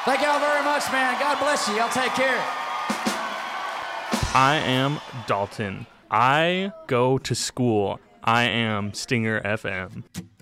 Thank y'all very much, man. God bless you. Y'all take care. I am Dalton. I go to school. I am Stinger FM.